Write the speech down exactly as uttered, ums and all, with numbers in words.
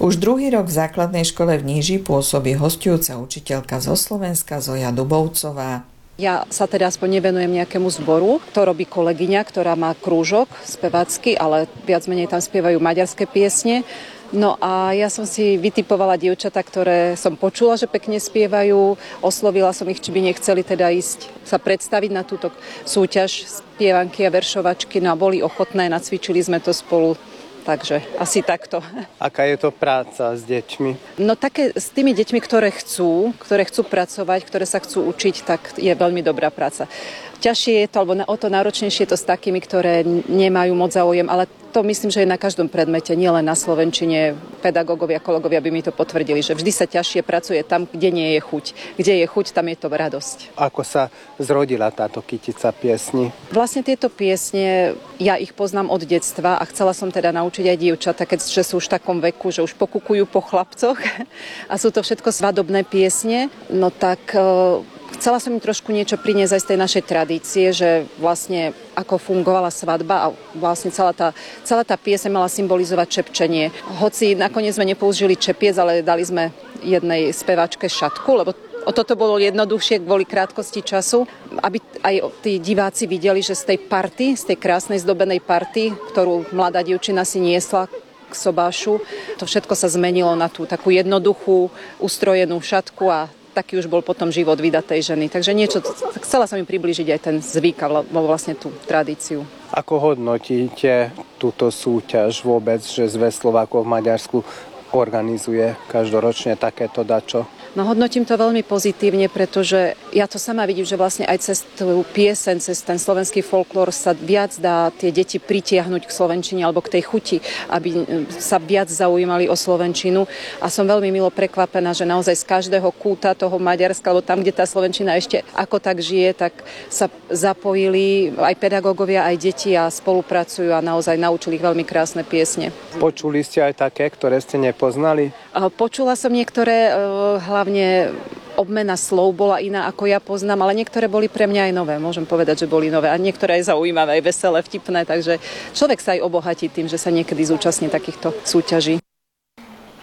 Už druhý rok v základnej škole v Níži pôsobí hosťujúca učiteľka zo Slovenska Zoja Dubovcová. Ja sa teda aspoň nevenujem nejakému zboru. To robí kolegyňa, ktorá má krúžok spevácky, ale viac menej tam spievajú maďarské piesne. No a ja som si vytipovala dievčatá, ktoré som počula, že pekne spievajú. Oslovila som ich, či by nechceli teda ísť sa predstaviť na túto súťaž spievanky a veršovačky. No a boli ochotné, nacvičili sme to spolu. Takže asi takto. Aká je to práca s deťmi? No také s tými deťmi, ktoré chcú, ktoré chcú pracovať, ktoré sa chcú učiť, tak je veľmi dobrá práca. Ťažšie je to, alebo o to náročnejšie je to s takými, ktoré nemajú moc záujem, ale to myslím, že je na každom predmete, nielen na slovenčine. Pedagógovia, kolegovia by mi to potvrdili, že vždy sa ťažšie pracuje tam, kde nie je chuť. Kde je chuť, tam je to radosť. Ako sa zrodila táto kytica piesni? Vlastne tieto piesne, ja ich poznám od detstva a chcela som teda naučiť aj dievčatá, keďže sú už v takom veku, že už pokukujú po chlapcoch a sú to všetko svadobné piesne, no tak chcela som im trošku niečo priniesť aj z tej našej tradície, že vlastne ako fungovala svadba a vlastne celá tá, celá tá pieseň mala symbolizovať čepčenie. Hoci nakoniec sme nepoužili čepiec, ale dali sme jednej speváčke šatku, lebo o toto bolo jednoduchšie kvôli krátkosti času, aby aj tí diváci videli, že z tej party, z tej krásnej zdobenej party, ktorú mladá dievčina si niesla k sobášu, to všetko sa zmenilo na tú takú jednoduchú, ustrojenú šatku a taký už bol potom život vydatej ženy. Takže niečo, chcela som im priblížiť aj ten zvyk, alebo vlastne tú tradíciu. Ako hodnotíte túto súťaž vôbec, že Zväz Slovákov v Maďarsku organizuje každoročne takéto dačo? No hodnotím to veľmi pozitívne, pretože ja to sama vidím, že vlastne aj cez tú pieseň, cez ten slovenský folklór sa viac dá tie deti pritiahnuť k slovenčine alebo k tej chuti, aby sa viac zaujímali o slovenčinu. A som veľmi milo prekvapená, že naozaj z každého kúta toho Maďarska, alebo tam, kde tá slovenčina ešte ako tak žije, tak sa zapojili aj pedagógovia, aj deti a spolupracujú a naozaj naučili ich veľmi krásne piesne. Počuli ste aj také, ktoré ste nepoznali? Počula som niektoré, hlavne obmena slov bola iná, ako ja poznám, ale niektoré boli pre mňa aj nové. Môžem povedať, že boli nové a niektoré aj zaujímavé, aj veselé, vtipné, takže človek sa aj obohatí tým, že sa niekedy zúčastní takýchto súťaží.